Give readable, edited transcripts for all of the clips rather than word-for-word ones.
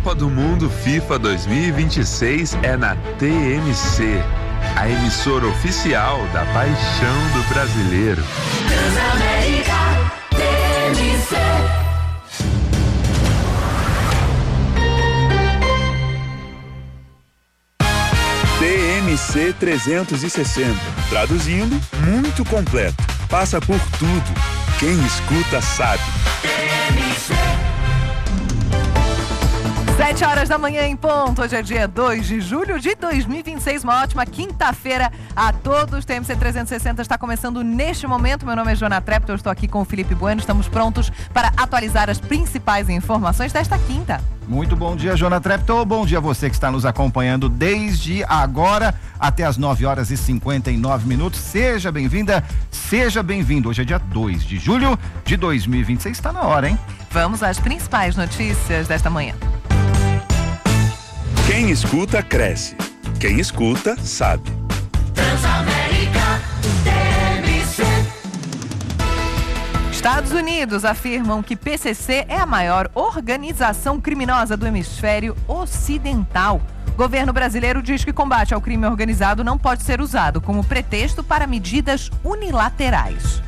Copa do Mundo FIFA 2026 é na TMC, a emissora oficial da paixão do brasileiro. Transamérica, TMC. TMC 360, traduzindo, muito completo. Passa por tudo. Quem escuta sabe. 7 horas da manhã em ponto. Hoje é dia 2 de julho de 2026. Uma ótima quinta-feira a todos. TMC 360 está começando neste momento. Meu nome é Joana Treptow, eu estou aqui com o Felipe Bueno. Estamos prontos para atualizar as principais informações desta quinta. Muito bom dia, Joana Treptow. Bom dia a você que está nos acompanhando desde agora até as 9 horas e 59 minutos. Seja bem-vinda, seja bem-vindo. Hoje é dia 2 de julho de 2026. Está na hora, hein? Vamos às principais notícias desta manhã. Quem escuta, cresce. Quem escuta, sabe. Transamérica, TMC. Estados Unidos afirmam que PCC é a maior organização criminosa do hemisfério ocidental. O governo brasileiro diz que combate ao crime organizado não pode ser usado como pretexto para medidas unilaterais.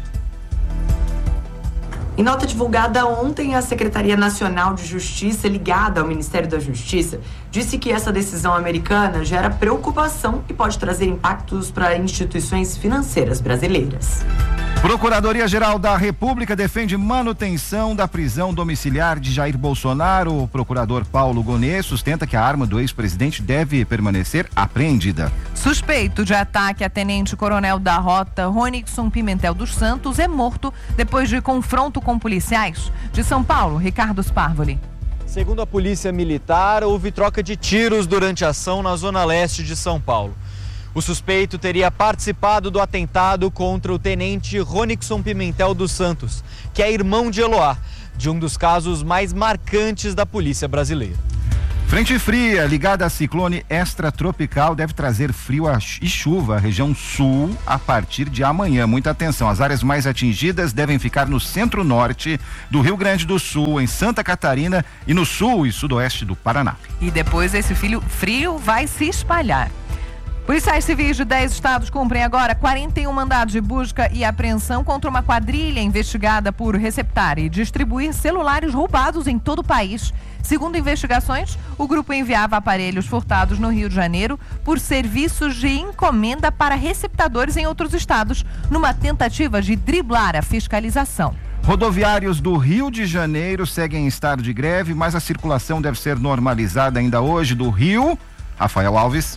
Em nota divulgada ontem, a Secretaria Nacional de Justiça, ligada ao Ministério da Justiça, disse que essa decisão americana gera preocupação e pode trazer impactos para instituições financeiras brasileiras. Procuradoria-Geral da República defende manutenção da prisão domiciliar de Jair Bolsonaro. O procurador Paulo Gonet sustenta que a arma do ex-presidente deve permanecer apreendida. Suspeito de ataque a tenente-coronel da Rota, Ronixon Pimentel dos Santos, é morto depois de confronto com policiais. De São Paulo, Ricardo Sparvoli. Segundo a Polícia Militar, houve troca de tiros durante a ação na zona leste de São Paulo. O suspeito teria participado do atentado contra o tenente Ronixon Pimentel dos Santos, que é irmão de Eloá, de um dos casos mais marcantes da polícia brasileira. Frente fria ligada a ciclone extratropical deve trazer frio e chuva à região sul a partir de amanhã. Muita atenção, as áreas mais atingidas devem ficar no centro-norte do Rio Grande do Sul, em Santa Catarina e no sul e sudoeste do Paraná. E depois esse frio vai se espalhar. Policiais civis de 10 estados cumprem agora 41 mandados de busca e apreensão contra uma quadrilha investigada por receptar e distribuir celulares roubados em todo o país. Segundo investigações, o grupo enviava aparelhos furtados no Rio de Janeiro por serviços de encomenda para receptadores em outros estados, numa tentativa de driblar a fiscalização. Rodoviários do Rio de Janeiro seguem em estado de greve, mas a circulação deve ser normalizada ainda hoje do Rio. Rafael Alves.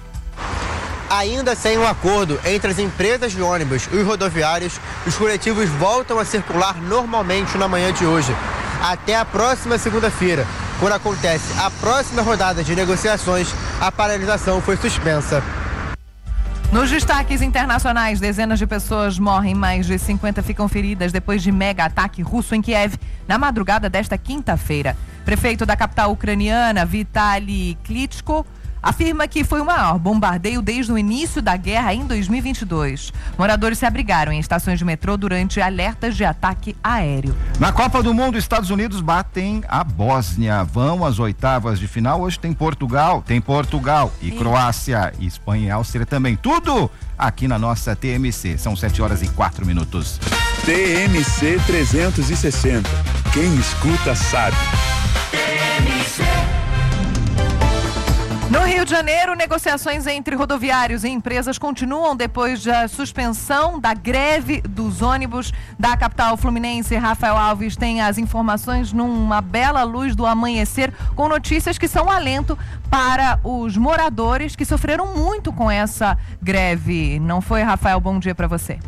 Ainda sem um acordo entre as empresas de ônibus e os rodoviários, os coletivos voltam a circular normalmente na manhã de hoje. Até a próxima segunda-feira, quando acontece a próxima rodada de negociações, a paralisação foi suspensa. Nos destaques internacionais, dezenas de pessoas morrem, mais de 50 ficam feridas depois de mega ataque russo em Kiev, na madrugada desta quinta-feira. Prefeito da capital ucraniana, Vitaly Klitschko, afirma que foi o maior bombardeio desde o início da guerra em 2022. Moradores se abrigaram em estações de metrô durante alertas de ataque aéreo. Na Copa do Mundo, Estados Unidos batem a Bósnia. Vão às oitavas de final. Hoje tem Portugal e Croácia, e Espanha e Áustria também. Tudo aqui na nossa TMC. São 7 horas e 4 minutos. TMC 360. Quem escuta sabe. TMC. No Rio de Janeiro, negociações entre rodoviários e empresas continuam depois da suspensão da greve dos ônibus da capital fluminense. Rafael Alves tem as informações numa bela luz do amanhecer, com notícias que são alento para os moradores que sofreram muito com essa greve. Não foi, Rafael? Bom dia para você.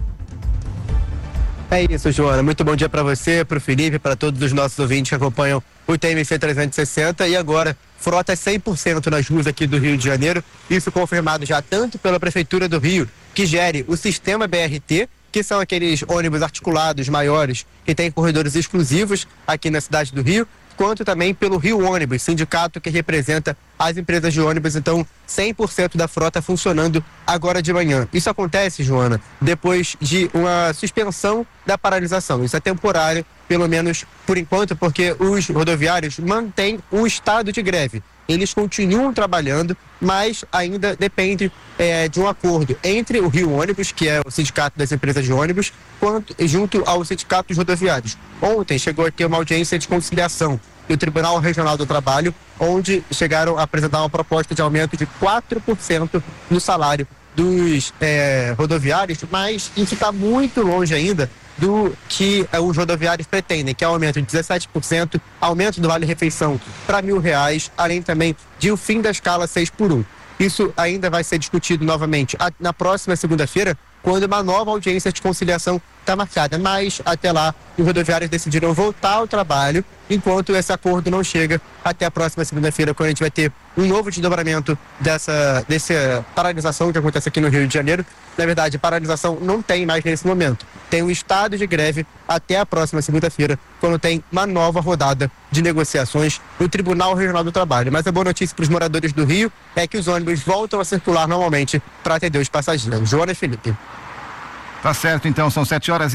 É isso, Joana. Muito bom dia para você, para o Felipe, para todos os nossos ouvintes que acompanham o TMC 360. E agora, frota 100% nas ruas aqui do Rio de Janeiro. Isso confirmado já tanto pela Prefeitura do Rio, que gere o sistema BRT, que são aqueles ônibus articulados maiores que têm corredores exclusivos aqui na cidade do Rio, quanto também pelo Rio Ônibus, sindicato que representa as empresas de ônibus. Então, 100% da frota funcionando agora de manhã. Isso acontece, Joana, depois de uma suspensão da paralisação. Isso é temporário, pelo menos por enquanto, porque os rodoviários mantêm um estado de greve. eles continuam trabalhando, mas ainda depende de um acordo entre o Rio Ônibus, que é o sindicato das empresas de ônibus, junto ao sindicato dos rodoviários. Ontem chegou a ter uma audiência de conciliação do Tribunal Regional do Trabalho, onde chegaram a apresentar uma proposta de aumento de 4% no salário dos rodoviários, mas isso está muito longe ainda do que os rodoviários pretendem, que é um aumento de 17%, aumento do vale-refeição para R$1.000, além também de o fim da escala 6x1. Isso ainda vai ser discutido novamente na próxima segunda-feira, quando uma nova audiência de conciliação está marcada. Mas, até lá, os rodoviários decidiram voltar ao trabalho, enquanto esse acordo não chega até a próxima segunda-feira, quando a gente vai ter um novo desdobramento dessa paralisação que acontece aqui no Rio de Janeiro. Na verdade, paralisação não tem mais nesse momento. Tem um estado de greve até a próxima segunda-feira, quando tem uma nova rodada de negociações no Tribunal Regional do Trabalho. Mas a boa notícia para os moradores do Rio é que os ônibus voltam a circular normalmente para atender os passageiros. Joana e Felipe. Tá certo, então, são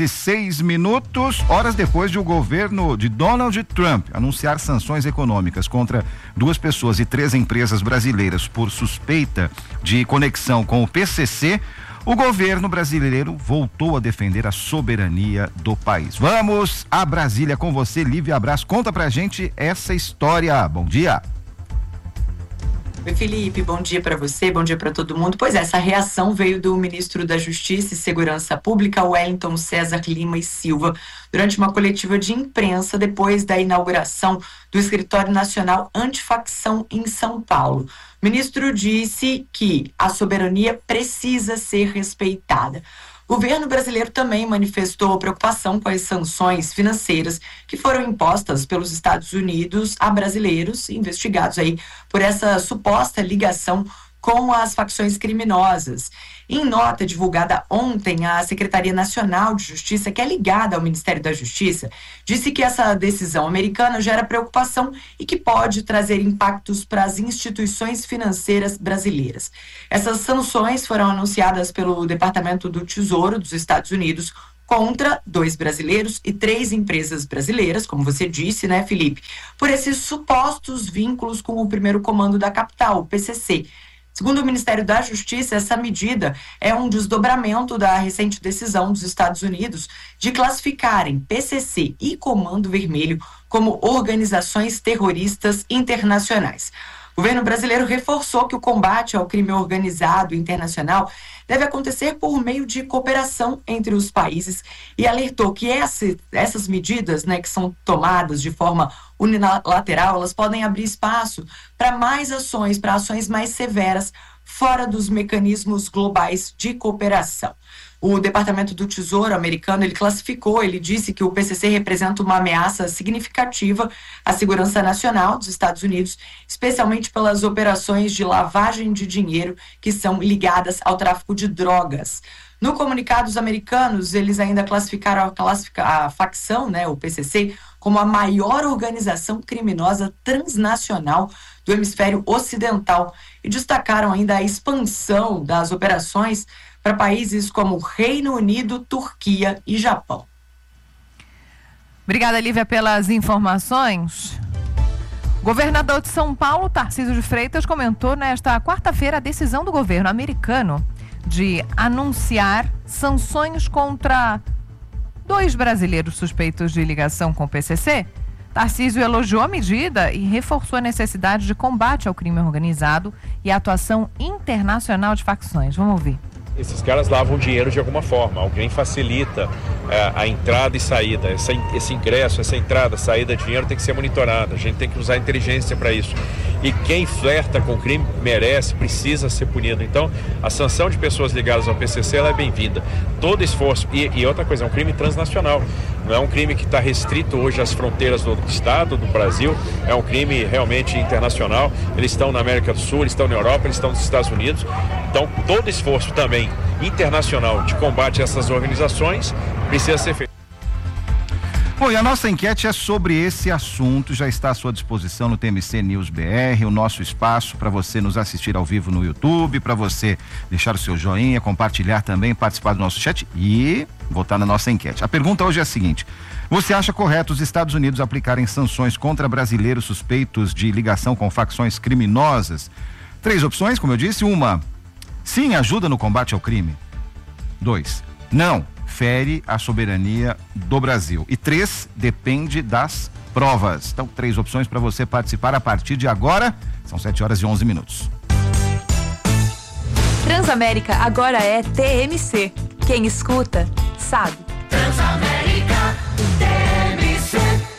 7h06, horas depois de o governo de Donald Trump anunciar sanções econômicas contra 2 pessoas e 3 empresas brasileiras por suspeita de conexão com o PCC, o governo brasileiro voltou a defender a soberania do país. Vamos a Brasília com você, Lívia Braz. Conta pra gente essa história. Bom dia. Oi, Felipe, bom dia para você, bom dia para todo mundo. Pois é, essa reação veio do ministro da Justiça e Segurança Pública, Wellington César Lima e Silva, durante uma coletiva de imprensa depois da inauguração do Escritório Nacional Antifacção em São Paulo. O ministro disse que a soberania precisa ser respeitada. O governo brasileiro também manifestou preocupação com as sanções financeiras que foram impostas pelos Estados Unidos a brasileiros investigados aí por essa suposta ligação com as facções criminosas. Em nota divulgada ontem, a Secretaria Nacional de Justiça, que é ligada ao Ministério da Justiça, disse que essa decisão americana gera preocupação e que pode trazer impactos para as instituições financeiras brasileiras. Essas sanções foram anunciadas pelo Departamento do Tesouro dos Estados Unidos contra 2 brasileiros e 3 empresas brasileiras, como você disse, né, Felipe, por esses supostos vínculos com o primeiro comando da capital, o PCC. Segundo o Ministério da Justiça, essa medida é um desdobramento da recente decisão dos Estados Unidos de classificarem PCC e Comando Vermelho como organizações terroristas internacionais. O governo brasileiro reforçou que o combate ao crime organizado internacional deve acontecer por meio de cooperação entre os países e alertou que essas medidas, né, que são tomadas de forma unilateral, elas podem abrir espaço para mais ações, para ações mais severas, fora dos mecanismos globais de cooperação. O Departamento do Tesouro americano, ele disse que o PCC representa uma ameaça significativa à segurança nacional dos Estados Unidos, especialmente pelas operações de lavagem de dinheiro que são ligadas ao tráfico de drogas. No comunicado, os americanos, eles ainda classificaram a facção, né, o PCC, como a maior organização criminosa transnacional do hemisfério ocidental e destacaram ainda a expansão das operações para países como Reino Unido, Turquia e Japão. Obrigada, Lívia, pelas informações. O governador de São Paulo, Tarcísio de Freitas, comentou nesta quarta-feira a decisão do governo americano de anunciar sanções contra 2 brasileiros suspeitos de ligação com o PCC. Tarcísio elogiou a medida e reforçou a necessidade de combate ao crime organizado e a atuação internacional de facções. Vamos ouvir. Esses caras lavam dinheiro de alguma forma, alguém facilita a entrada e saída, esse ingresso, essa entrada, saída de dinheiro tem que ser monitorada, a gente tem que usar inteligência para isso. E quem flerta com o crime merece, precisa ser punido. Então, a sanção de pessoas ligadas ao PCC ela é bem-vinda. Todo esforço, e outra coisa, é um crime transnacional, não é um crime que está restrito hoje às fronteiras do Estado, do Brasil, é um crime realmente internacional. Eles estão na América do Sul, eles estão na Europa, eles estão nos Estados Unidos. Então, todo esforço também internacional de combate a essas organizações precisa ser feito. Bom, e a nossa enquete é sobre esse assunto, já está à sua disposição no TMC News BR, o nosso espaço para você nos assistir ao vivo no YouTube, para você deixar o seu joinha, compartilhar também, participar do nosso chat e votar na nossa enquete. A pergunta hoje é a seguinte: você acha correto os Estados Unidos aplicarem sanções contra brasileiros suspeitos de ligação com facções criminosas? 3 opções, como eu disse. 1, sim, ajuda no combate ao crime. 2, não, fere a soberania do Brasil. E 3, depende das provas. Então, 3 opções para você participar a partir de agora. São 7h11. Transamérica agora é TMC. Quem escuta, sabe. Transamérica, TMC.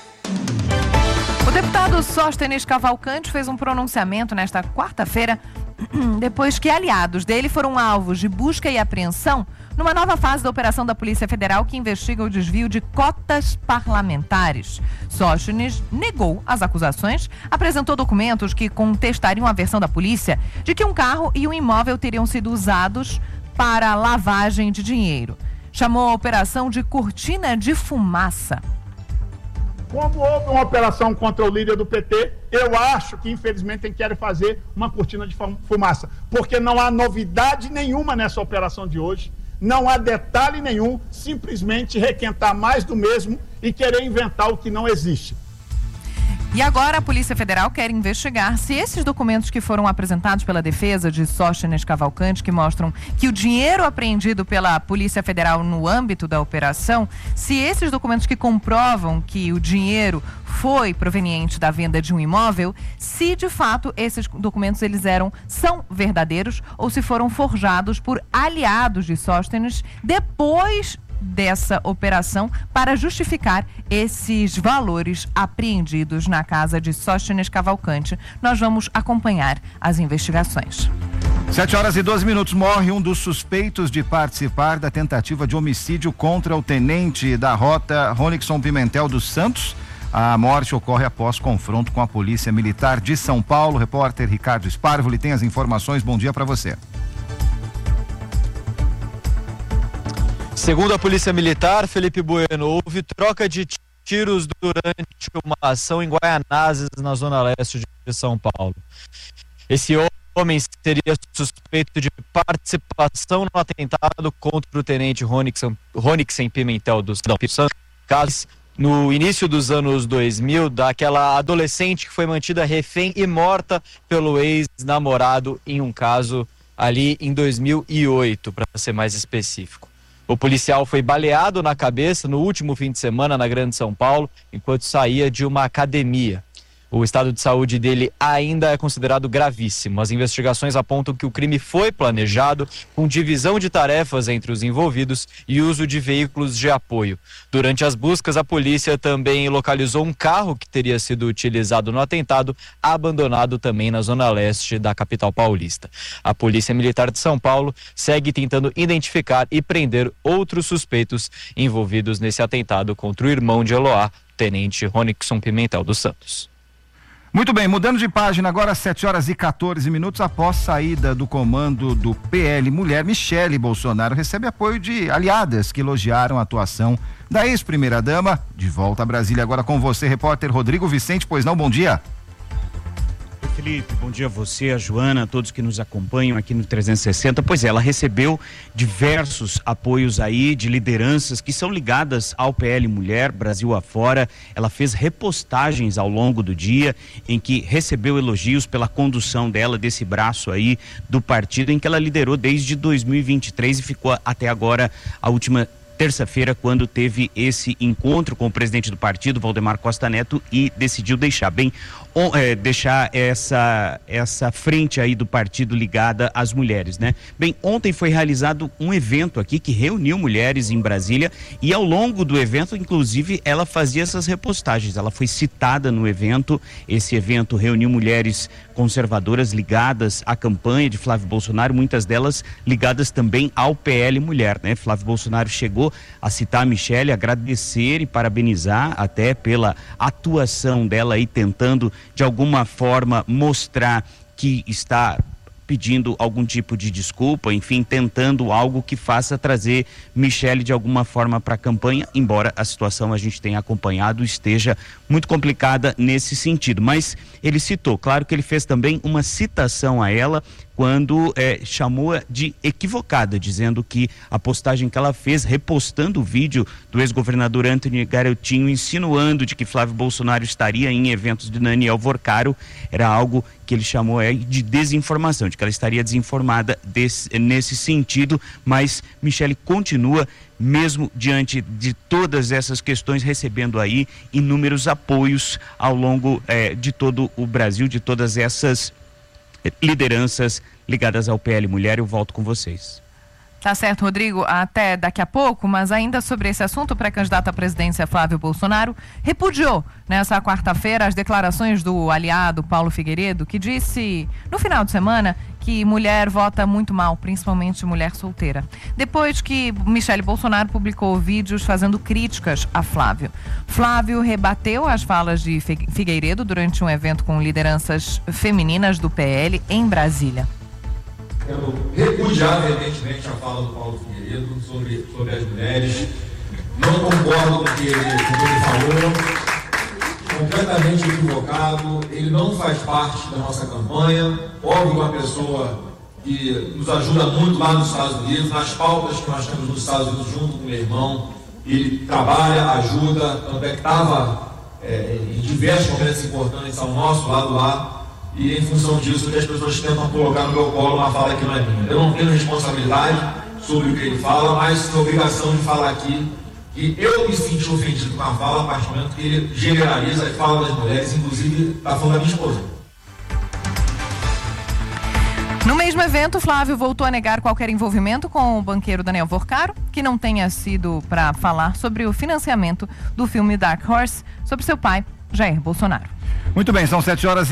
O deputado Sóstenes Cavalcante fez um pronunciamento nesta quarta-feira, depois que aliados dele foram alvos de busca e apreensão numa nova fase da operação da Polícia Federal que investiga o desvio de cotas parlamentares. Sóstenes negou as acusações, apresentou documentos que contestariam a versão da polícia de que um carro e um imóvel teriam sido usados para lavagem de dinheiro. Chamou a operação de cortina de fumaça. Como houve uma operação contra o líder do PT, eu acho que infelizmente querem fazer uma cortina de fumaça, porque não há novidade nenhuma nessa operação de hoje, não há detalhe nenhum, simplesmente requentar mais do mesmo e querer inventar o que não existe. E agora a Polícia Federal quer investigar se esses documentos que foram apresentados pela defesa de Sóstenes Cavalcante, que mostram que o dinheiro apreendido pela Polícia Federal no âmbito da operação, se esses documentos que comprovam que o dinheiro foi proveniente da venda de um imóvel, se de fato esses documentos são verdadeiros ou se foram forjados por aliados de Sóstenes depois dessa operação para justificar esses valores apreendidos na casa de Sóstenes Cavalcante. Nós vamos acompanhar as investigações. 7h12. Morre um dos suspeitos de participar da tentativa de homicídio contra o tenente da rota Ronixon Pimentel dos Santos. A morte ocorre após confronto com a Polícia Militar de São Paulo. Repórter Ricardo Sparvoli tem as informações. Bom dia para você. Segundo a Polícia Militar, Felipe Bueno, houve troca de tiros durante uma ação em Guaianazes, na zona leste de São Paulo. Esse homem seria suspeito de participação no atentado contra o tenente Ronixon Pimentel dos Santos, no início dos anos 2000, daquela adolescente que foi mantida refém e morta pelo ex-namorado em um caso ali em 2008, para ser mais específico. O policial foi baleado na cabeça no último fim de semana na Grande São Paulo, enquanto saía de uma academia. O estado de saúde dele ainda é considerado gravíssimo. As investigações apontam que o crime foi planejado, com divisão de tarefas entre os envolvidos e uso de veículos de apoio. Durante as buscas, a polícia também localizou um carro que teria sido utilizado no atentado, abandonado também na zona leste da capital paulista. A Polícia Militar de São Paulo segue tentando identificar e prender outros suspeitos envolvidos nesse atentado contra o irmão de Eloá, tenente Ronixon Pimentel dos Santos. Muito bem, mudando de página agora, 7h14. Após saída do comando do PL Mulher, Michele Bolsonaro recebe apoio de aliadas que elogiaram a atuação da ex-primeira-dama. De volta a Brasília agora com você, repórter Rodrigo Vicente. Pois não, bom dia. Felipe, bom dia a você, a Joana, a todos que nos acompanham aqui no 360. Pois é, ela recebeu diversos apoios aí de lideranças que são ligadas ao PL Mulher, Brasil afora. Ela fez repostagens ao longo do dia em que recebeu elogios pela condução dela, desse braço aí do partido em que ela liderou desde 2023 e ficou até agora a última terça-feira, quando teve esse encontro com o presidente do partido, Valdemar Costa Neto, e decidiu deixar essa frente aí do partido ligada às mulheres, né? Bem, ontem foi realizado um evento aqui que reuniu mulheres em Brasília e ao longo do evento, inclusive, ela fazia essas repostagens. Ela foi citada no evento. Esse evento reuniu mulheres conservadoras ligadas à campanha de Flávio Bolsonaro, muitas delas ligadas também ao PL Mulher, né? Flávio Bolsonaro chegou a citar a Michele, agradecer e parabenizar até pela atuação dela aí, tentando de alguma forma mostrar que está pedindo algum tipo de desculpa, enfim, tentando algo que faça trazer Michele de alguma forma para a campanha, embora a situação a gente tenha acompanhado esteja muito complicada nesse sentido. Mas ele citou, claro que ele fez também uma citação a ela quando chamou-a de equivocada, dizendo que a postagem que ela fez, repostando o vídeo do ex-governador Antony Garotinho, insinuando de que Flávio Bolsonaro estaria em eventos de Daniel Vorcaro, era algo que ele chamou de desinformação, de que ela estaria desinformada nesse sentido, mas Michele continua, mesmo diante de todas essas questões, recebendo aí inúmeros apoios ao longo de todo o Brasil, de todas essas lideranças ligadas ao PL Mulher. Eu volto com vocês. Tá certo, Rodrigo, até daqui a pouco, mas ainda sobre esse assunto, o pré-candidato à presidência Flávio Bolsonaro repudiou nessa quarta-feira as declarações do aliado Paulo Figueiredo, que disse no final de semana que mulher vota muito mal, principalmente mulher solteira. Depois que Michele Bolsonaro publicou vídeos fazendo críticas a Flávio. Flávio rebateu as falas de Figueiredo durante um evento com lideranças femininas do PL em Brasília. Quero repudiar veementemente a fala do Paulo Figueiredo sobre as mulheres. Não concordo com o que ele falou. Completamente equivocado. Ele não faz parte da nossa campanha. Óbvio, uma pessoa que nos ajuda muito lá nos Estados Unidos, nas pautas que nós temos nos Estados Unidos junto com o meu irmão. Ele trabalha, ajuda, tanto é que estava em diversos momentos importantes ao nosso lado lá. E em função disso que as pessoas tentam colocar no meu colo uma fala que não é minha. Eu não tenho responsabilidade sobre o que ele fala, mas tenho obrigação de falar aqui que eu me senti ofendido com a fala a partir do momento que ele generaliza e fala das mulheres, inclusive da fala da minha esposa. No mesmo evento, Flávio voltou a negar qualquer envolvimento com o banqueiro Daniel Vorcaro, que não tenha sido para falar sobre o financiamento do filme Dark Horse sobre seu pai, Jair Bolsonaro. Muito bem, são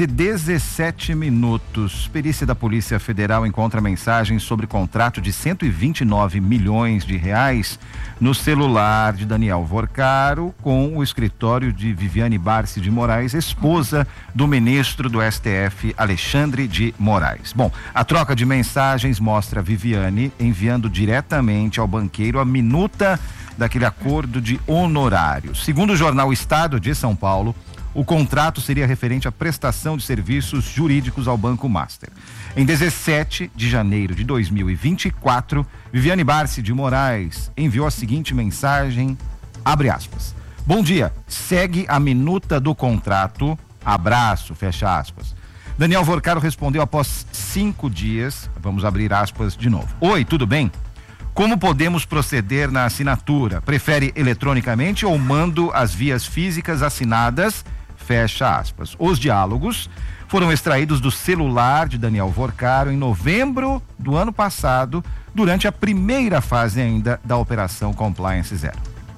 7h17. Perícia da Polícia Federal encontra mensagens sobre contrato de 129 milhões de reais no celular de Daniel Vorcaro com o escritório de Viviane Barsi de Moraes, esposa do ministro do STF, Alexandre de Moraes. Bom, a troca de mensagens mostra Viviane enviando diretamente ao banqueiro a minuta daquele acordo de honorários. Segundo o jornal Estado de São Paulo, o contrato seria referente à prestação de serviços jurídicos ao Banco Master. Em 17 de janeiro de 2024, Viviane Barsi de Moraes enviou a seguinte mensagem, abre aspas. Bom dia, segue a minuta do contrato, abraço, fecha aspas. Daniel Vorcaro respondeu após 5 dias, vamos abrir aspas de novo. Oi, tudo bem? Como podemos proceder na assinatura? Prefere eletronicamente ou mando as vias físicas assinadas? Fecha aspas. Os diálogos foram extraídos do celular de Daniel Vorcaro em novembro do ano passado, durante a primeira fase ainda da Operação Compliance Zero.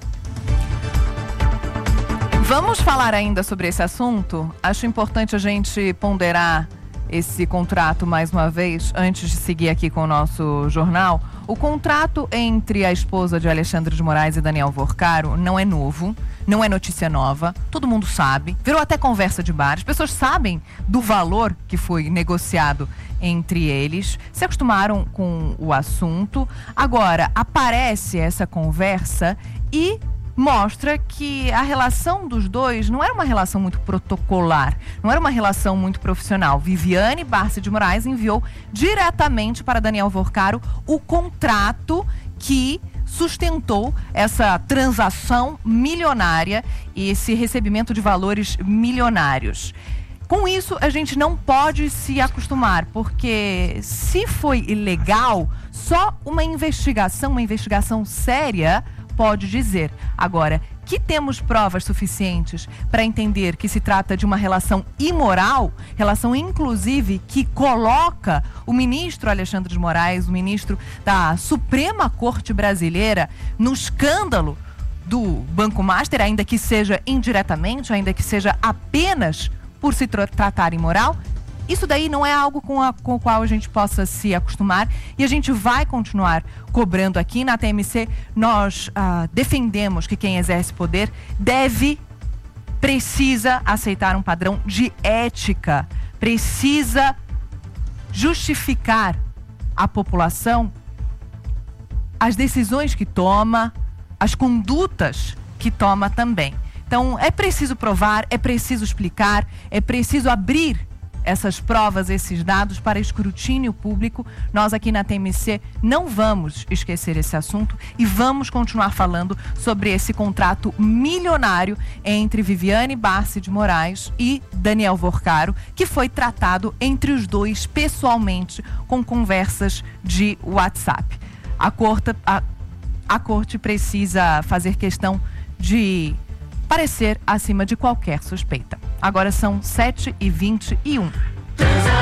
Vamos falar ainda sobre esse assunto? Acho importante a gente ponderar esse contrato mais uma vez, antes de seguir aqui com o nosso jornal. O contrato entre a esposa de Alexandre de Moraes e Daniel Vorcaro não é novo, não é notícia nova, todo mundo sabe, virou até conversa de bar, as pessoas sabem do valor que foi negociado entre eles, se acostumaram com o assunto. Agora, aparece essa conversa e mostra que a relação dos dois não era uma relação muito protocolar, não era uma relação muito profissional. Viviane Barsi de Moraes enviou diretamente para Daniel Vorcaro o contrato que sustentou essa transação milionária e esse recebimento de valores milionários. Com isso, a gente não pode se acostumar, porque se foi ilegal, só uma investigação séria pode dizer. Agora, que temos provas suficientes para entender que se trata de uma relação imoral, relação inclusive que coloca o ministro Alexandre de Moraes, o ministro da Suprema Corte Brasileira, no escândalo do Banco Master, ainda que seja indiretamente, ainda que seja apenas por se tratar imoral. Isso daí não é algo com o qual a gente possa se acostumar, e a gente vai continuar cobrando aqui na TMC. Nós defendemos que quem exerce poder precisa aceitar um padrão de ética, precisa justificar à população as decisões que toma, as condutas que toma também. Então, é preciso provar, é preciso explicar, é preciso abrir essas provas, esses dados para escrutínio público. Nós aqui na TMC não vamos esquecer esse assunto e vamos continuar falando sobre esse contrato milionário entre Viviane Barsi de Moraes e Daniel Vorcaro, que foi tratado entre os dois pessoalmente com conversas de WhatsApp. A corte precisa fazer questão de parecer acima de qualquer suspeita. Agora são 7h21.